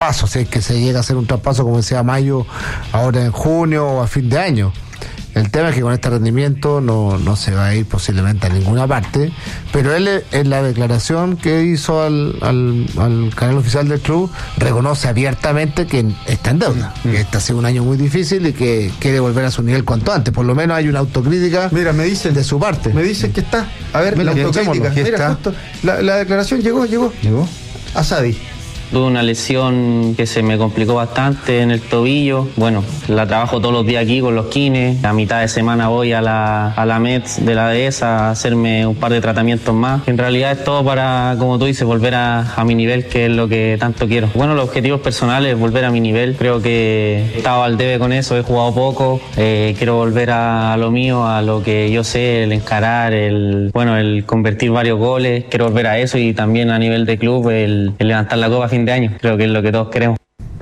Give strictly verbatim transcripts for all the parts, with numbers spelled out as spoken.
traspaso, si es que se llega a hacer un traspaso, como decía Mayo, ahora en junio o a fin de año. El tema es que con este rendimiento no, no se va a ir posiblemente a ninguna parte, pero él en la declaración que hizo al, al, al canal oficial del club reconoce abiertamente que está en deuda, mm. que este ha sido un año muy difícil y que quiere volver a su nivel cuanto antes. Por lo menos hay una autocrítica. Mira, me dicen, de su parte. Me dicen que está. A ver, Mira, la autocrítica. Mira, está. Justo, la, la declaración llegó, llegó. Llegó. Asadi. Tuve una lesión que se me complicó bastante en el tobillo. Bueno, la trabajo todos los días aquí con los kines. A mitad de semana voy a la, a la M E D de la dehesa a hacerme un par de tratamientos más. En realidad es todo para, como tú dices, volver a, a mi nivel, que es lo que tanto quiero. Bueno, los objetivos personales, volver a mi nivel. Creo que he estado al debe con eso, he jugado poco. Eh, quiero volver a, a lo mío, a lo que yo sé, el encarar, el, bueno, el convertir varios goles. Quiero volver a eso y también a nivel de club, el, el levantar la copa a fin de año. Creo que es lo que todos queremos.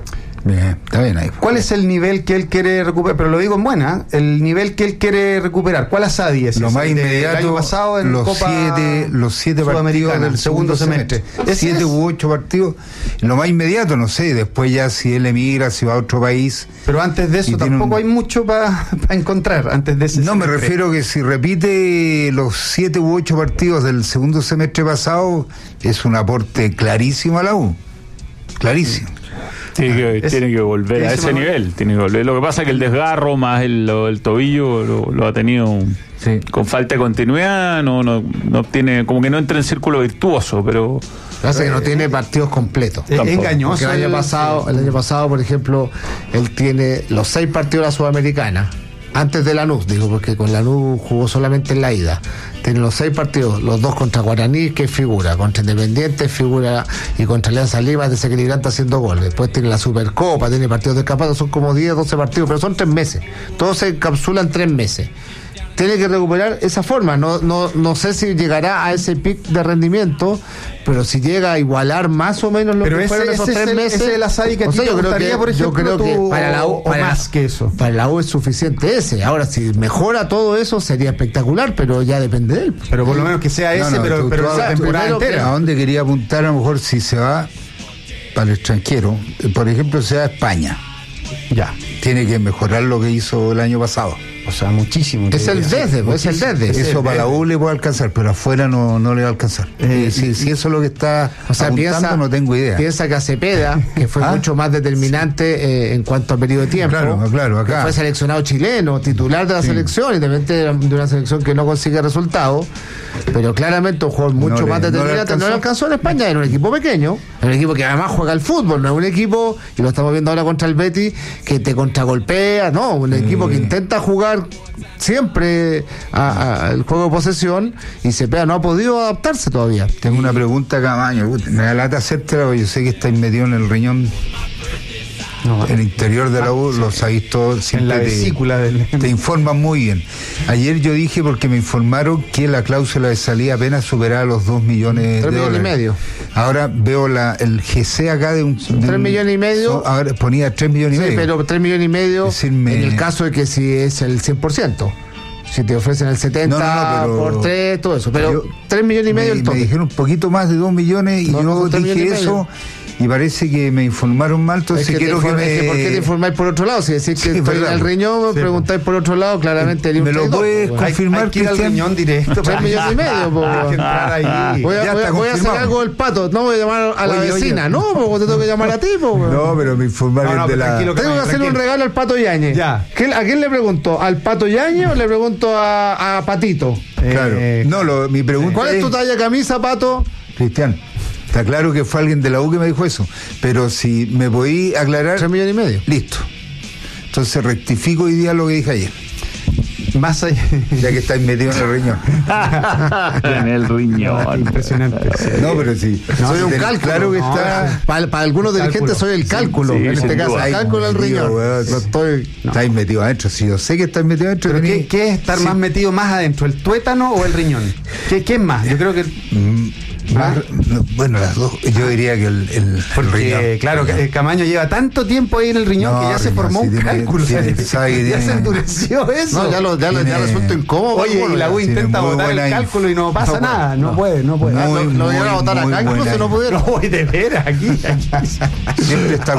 Bien, está bien ahí. ¿Cuál es el nivel que él quiere recuperar? Pero lo digo en buena, el nivel que él quiere recuperar. ¿Cuál Asadi es? Lo más inmediato, el año pasado en los Copa siete, los siete partidos del segundo semestre. semestre. Siete u ocho partidos. Lo más inmediato, no sé, después ya si él emigra, si va a otro país. Pero antes de eso tampoco un... hay mucho para pa encontrar, antes de ese No, semestre. Me refiero que si repite los siete u ocho partidos del segundo semestre pasado, es un aporte clarísimo a la U. Clarísimo. Tiene que, es, tiene que volver a ese nivel, tiene que volver. Lo que pasa es que el desgarro más el, el tobillo lo, lo ha tenido sí. con falta de continuidad, no, no, no tiene, como que no entra en círculo virtuoso, pero pasa que no tiene partidos completos. Es engañoso. El año pasado, el año pasado, por ejemplo, él tiene los seis partidos de la Sudamericana. Antes de Lanús, digo, porque con Lanús jugó solamente en la ida. Tiene los seis partidos, los dos contra Guaraní, que figura, contra Independiente, figura, y contra Alianza Lima, desequilibrante haciendo goles. Después tiene la Supercopa, tiene partidos de escapado, son como diez, doce partidos, pero son tres meses. Todos se encapsulan tres meses. Tiene que recuperar esa forma. No, no, no sé si llegará a ese pic de rendimiento, pero si llega a igualar más o menos lo pero que ese, fueron esos ese tres el, meses. Ese es el Asadi que a ti te gustaría, por ejemplo, yo creo que tu, para la U, para, más que eso. Para la U es suficiente ese. Ahora, si mejora todo eso, sería espectacular, pero ya depende de él. Pero por lo menos que sea ese, no, no, pero, tú, pero tú, la temporada entera. ¿A dónde quería apuntar? A lo mejor si se va para el extranjero, por ejemplo, sea España. Ya. Tiene que mejorar lo que hizo el año pasado. O sea, muchísimo. Es el desde, es el desde. Eso para la U le puede alcanzar, pero afuera no, no le va a alcanzar. Eh, si, si eso es lo que está o sea, apuntando, piensa, no tengo idea. Piensa que a Cepeda, que fue ¿Ah? mucho más determinante sí. eh, en cuanto a periodo de tiempo. Claro, claro, acá. Fue seleccionado chileno, titular de la sí. selección, independientemente de una selección que no consigue resultados. Pero claramente un jugador mucho no le, más determinante. No le alcanzó en España, era un equipo pequeño, era un equipo que además juega al fútbol, no es un equipo, y lo estamos viendo ahora contra el Betis, que te contragolpea, no, un equipo mm. que intenta jugar siempre al juego de posesión, y Cepeda no ha podido adaptarse todavía. Tengo una pregunta, Camaño, me da lata hacértela, porque yo sé que estáis metido en el riñón. No, el interior de la U lo sabéis todo, siempre en la vesícula te, del... te informan muy bien. Ayer yo dije, porque me informaron que la cláusula de salida apenas superaba los dos millones tres de millones dólares. y medio. Ahora veo la, el G C acá de un... De tres un, millones y medio. So, ahora ponía tres millones sí, y medio. pero tres millones y medio decirme, en el caso de que si es el cien por ciento. Si te ofrecen el setenta no, no, no, por tres, todo eso. Pero tres millones y medio me, el tope. Me dijeron un poquito más de dos millones y no, yo no, dije eso. Y parece que me informaron mal, entonces es que quiero que me... Es que ¿por qué te informáis por otro lado? Si decís que sí, estoy en el riñón, me sí, preguntáis por otro lado, claramente... ¿Me lo puedes confirmar? Hay que ir al riñón directo. tres millones y medio, po. Voy a, voy a, voy a hacer algo del Pato, no voy a llamar a la oye, vecina, oye. no, porque te tengo que llamar a ti, po. No, pero me informaron no, no, de la... Tengo que, que hacerle un regalo al Pato Yáñez. Ya. ¿A quién le pregunto? ¿Al Pato Yáñez o le pregunto a, a Patito? Claro. Eh, no, lo, mi pregunta ¿cuál es tu talla de camisa, Pato? Cristian. Está claro que fue alguien de la U que me dijo eso, pero si me podí aclarar... Tres millones y medio. Listo. Entonces rectifico hoy día lo que dije ayer. Más allá... Ya que estáis metidos en el riñón. En el riñón. Impresionante. No, pero sí. No, soy un cálculo. Claro que no, está... Para, para algunos dirigentes soy el cálculo. Sí, sí, en este caso, el cálculo del riñón. Bueno, no estoy... no. Estáis metidos adentro. Si yo sé que estáis metidos adentro... ¿Pero qué, qué es estar sí. más metido más adentro? ¿El tuétano o el riñón? ¿Qué, qué es más? Yo creo que... Mm. ¿Ah? No, bueno, las dos, yo diría que el, el, Porque, el riñón. Claro, que Camaño lleva tanto tiempo ahí en el riñón no, que ya riñón, se formó si un tiene, cálculo. Tiene, sabe que ya tiene, se endureció eso. No, ya, lo, ya, tiene, ya resulta incómodo. Oye, y la U intenta botar el cálculo y no pasa no, nada. No, no puede, no puede. Muy, ah, lo, lo iban a botar acá, incluso no pudieron. No, de veras, aquí. aquí. Siempre está